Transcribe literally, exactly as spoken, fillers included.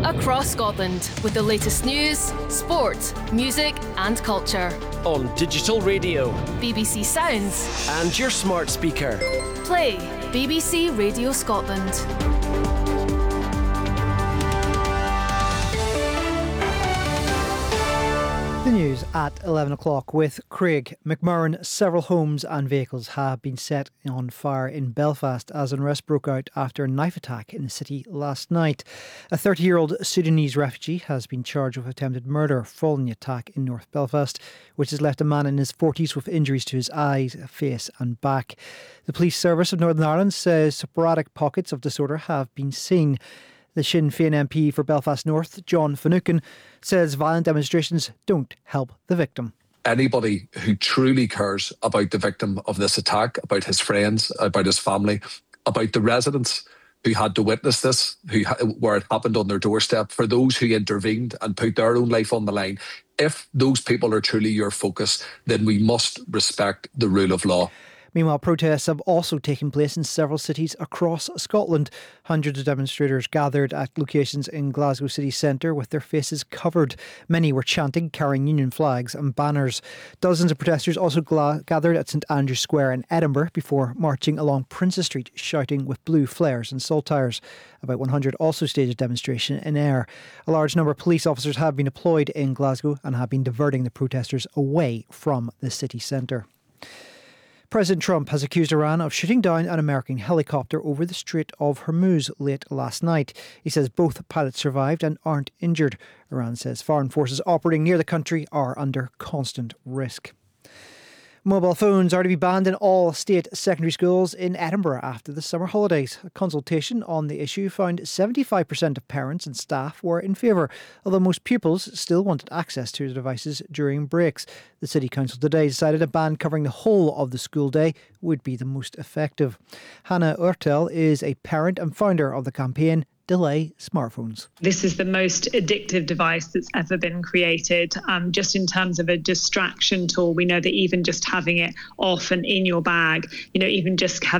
across Scotland with the latest news, sport, music and culture. On digital radio, B B C Sounds and your smart speaker. Play B B C Radio Scotland. The news at eleven o'clock with Craig McMurran. Several homes and vehicles have been set on fire in Belfast as unrest broke out after a knife attack in the city last night. A thirty-year-old Sudanese refugee has been charged with attempted murder following the attack in North Belfast, which has left a man in his forties with injuries to his eyes, face and back. The Police Service of Northern Ireland says sporadic pockets of disorder have been seen. The Sinn Féin M P for Belfast North, John Finucane, says violent demonstrations don't help the victim. Anybody who truly cares about the victim of this attack, about his friends, about his family, about the residents who had to witness this, who where it happened on their doorstep, for those who intervened and put their own life on the line, if those people are truly your focus, then we must respect the rule of law. Meanwhile, protests have also taken place in several cities across Scotland. Hundreds of demonstrators gathered at locations in Glasgow city centre with their faces covered. Many were chanting, carrying union flags and banners. Dozens of protesters also gla- gathered at St Andrew's Square in Edinburgh before marching along Princes Street, shouting with blue flares and saltires. About one hundred also staged a demonstration in Ayr. A large number of police officers have been deployed in Glasgow and have been diverting the protesters away from the city centre. President Trump has accused Iran of shooting down an American helicopter over the Strait of Hormuz late last night. He says both pilots survived and aren't injured. Iran says foreign forces operating near the country are under constant risk. Mobile phones are to be banned in all state secondary schools in Edinburgh after the summer holidays. A consultation on the issue found seventy-five percent of parents and staff were in favour, although most pupils still wanted access to the devices during breaks. The City Council today decided a ban covering the whole of the school day would be the most effective. Hannah Urtel is a parent and founder of the campaign Delay Smartphones. This is the most addictive device that's ever been created. Um, just in terms of a distraction tool, we know that even just having it off and in your bag, you know, even just having